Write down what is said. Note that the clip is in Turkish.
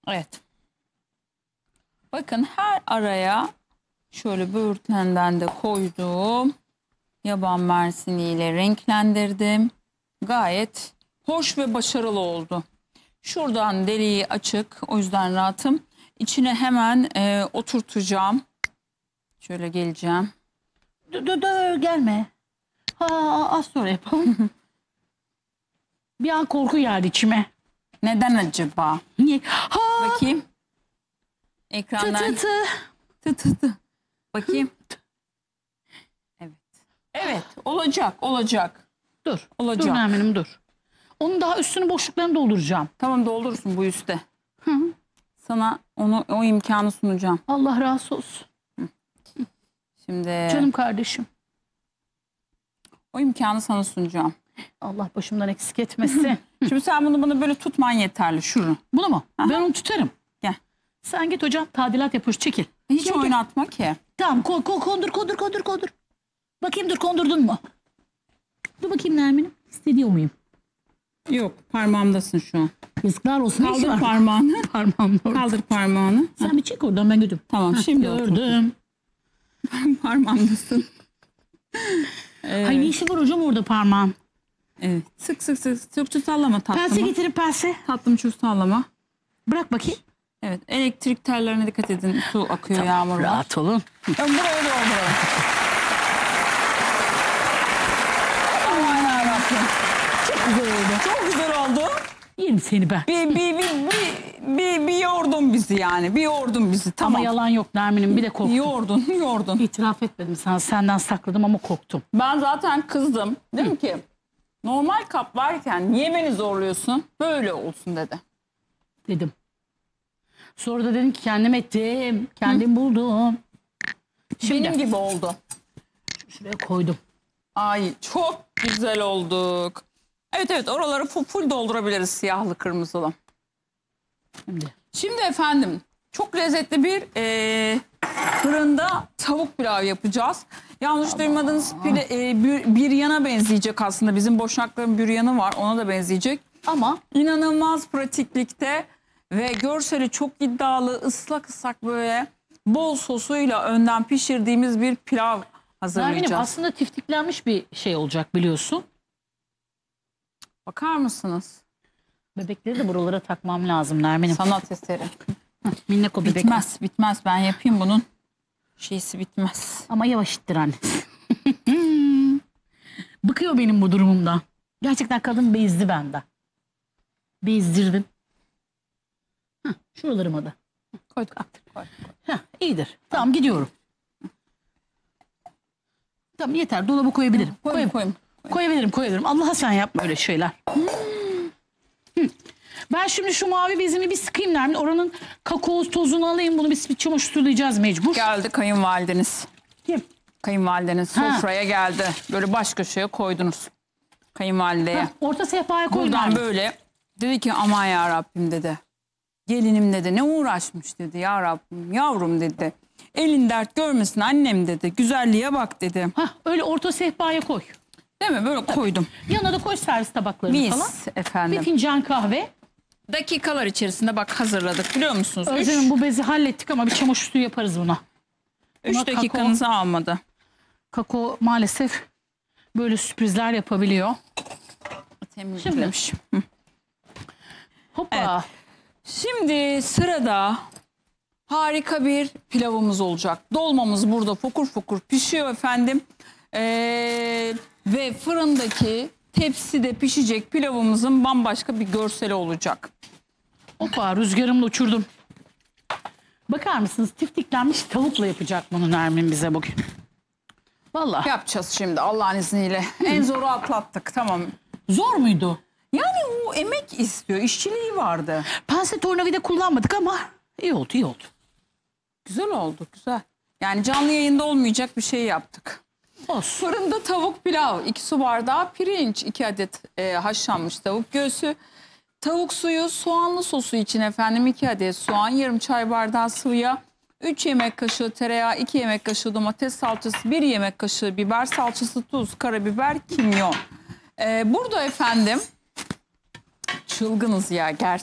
Evet. Bakın her araya şöyle böğürtlenden de koydum. Yaban mersiniyle renklendirdim. Gayet hoş ve başarılı oldu. Şuradan deliği açık. O yüzden rahatım. İçine hemen oturtacağım. Şöyle geleceğim. Dur gelme. Az sonra yapalım. Bir an korku geldi içime. Neden acaba? Niye? Bakayım. Tı Ekrandan. tı tı. Tı tı tı. Bakayım. Evet. Evet. Olacak. Dur. Olacak. Dur Nermin'im dur. Onun daha üstünü boşluklarını dolduracağım. Tamam, doldurursun bu üstte. Hı. Sana o imkanı sunacağım. Allah razı olsun. Şimdi Canım kardeşim. o imkanı sana sunacağım. Allah başımdan eksik etmesin. Şimdi sen bunu bana böyle tutman yeterli, şunu. Bunu mu? Aha. Ben onu tutarım. Gel. Sen git hocam, tadilat yapıyoruz, çekil. Hiç Gel, oynatma ki. Tamam kondur. Bakayım dur, kondurdun mu? Dur bakayım Nermin'im. İstediyor muyum? Yok, parmağımdasın şu an. Yazıklar olsun. Kaldır parmağını. Parmağımda orada. Kaldır parmağını. Sen bir çek oradan, ben gördüm. Tamam, şimdi Gördüm. parmağımdasın. Ay ne işi var hocam orada parmağın? Evet. Sık. Çok sallama tatlımı. Pense getirin pense. Tatlım çok sallama. Bırak bakayım. Evet. Elektrik tellerine dikkat edin. Su akıyor, yağmur var. Rahat olun. Ben buraya dolduralım. Aman yarabbim. Çok güzel oldu. Çok güzel oldu. Yerim seni ben. Bir yordun bizi yani. Bir yordun bizi. Tamam. Ama yalan yok Nermin'im, bir de korktum. Yordun. İtiraf etmedim sana. Senden sakladım ama korktum. Ben zaten kızdım. Dedim ki normal kap varken niye beni zorluyorsun? Böyle olsun dedi. Dedim. Sonra da dedim ki kendim ettim. Kendim buldum. Şimdi Benim gibi oldu. şuraya koydum. Ay çok güzel olduk. Evet oraları full doldurabiliriz siyahlı kırmızılı. Şimdi efendim çok lezzetli bir fırında tavuk pilav yapacağız. Yanlış duymadınız, biryana benzeyecek aslında. Bizim Boşnakların büryanı var, ona da benzeyecek. Ama İnanılmaz pratiklikte ve görseli çok iddialı, ıslak böyle bol sosuyla önden pişirdiğimiz bir pilav hazırlayacağız. Nermin'im aslında tiftiklenmiş bir şey olacak biliyorsun. Bakar mısınız? Bebekleri de buralara takmam lazım Nermin'im. Sanat eseri. Minnak o bebek. Bitmez. Ben yapayım bunun. Şeysi bitmez. Ama yavaş ittir anne. Bıkıyor benim bu durumumdan. Gerçekten kadın bezdi benden. Bezdirdim. Şuralarıma da. Koyduk. Koy. İyidir. Tamam gidiyorum. Tamam yeter. Dolaba koyabilirim. Koyayım. Koyabilirim. Allah'a sen yapma öyle şeyler. Ben şimdi şu mavi bezimi bir sıkayım Nermin. Oranın kakao tozunu alayım. Bunu bir çamaşır sulayacağız mecbur. Geldi kayınvalideniz. Kim? Kayınvalideniz sofraya geldi. Böyle baş köşeye koydunuz. Kayınvalideye. Orta sehpaya koy Buradan Nermin. böyle dedi ki aman ya Rabbim dedi. Gelinim dedi ne uğraşmış dedi ya Rabbim yavrum dedi. Elin dert görmesin annem dedi. Güzelliğe bak dedi. Öyle orta sehpaya koy. Değil mi? Böyle koydum. Yanına da koy servis tabaklarını Mis falan. efendim. Bir fincan kahve. Dakikalar içerisinde bak hazırladık biliyor musunuz? Özlem'in bu bezi hallettik ama bir çamaşır suyu yaparız buna. 3 Buna dakikanızı almadı. Kakao maalesef böyle sürprizler yapabiliyor. Temizlemiş. Hoppa. Evet. Şimdi sırada harika bir pilavımız olacak. Dolmamız burada fokur fokur pişiyor efendim. Ve fırındaki tepside pişecek pilavımızın bambaşka bir görseli olacak. Hoppa rüzgarımla uçurdum. Bakar mısınız tiftiklenmiş tavukla yapacak bunu Nermin bize bugün. Vallahi. Yapacağız şimdi Allah'ın izniyle. En zoru atlattık tamam. Zor muydu? Yani o emek istiyor. İşçiliği vardı. Pense tornavida kullanmadık ama iyi oldu. Güzel oldu güzel. Yani canlı yayında olmayacak bir şey yaptık. Olsun. Fırında tavuk pilav, 2 su bardağı pirinç, 2 adet haşlanmış tavuk göğsü, tavuk suyu, soğanlı sosu için efendim 2 adet soğan, yarım çay bardağı sıvı yağ, 3 yemek kaşığı tereyağı, 2 yemek kaşığı domates salçası, 1 yemek kaşığı biber salçası, tuz, karabiber, kimyon. Burada efendim çılgınız ya gerçekten.